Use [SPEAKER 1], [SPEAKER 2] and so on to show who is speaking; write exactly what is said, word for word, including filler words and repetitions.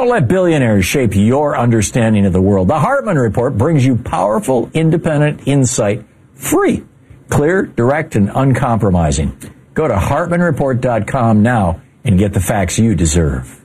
[SPEAKER 1] Don't let billionaires shape your understanding of the world. The Hartman Report brings you powerful, independent insight, free, clear, direct, and uncompromising. Go to Hartman Report dot com now and get the facts you deserve.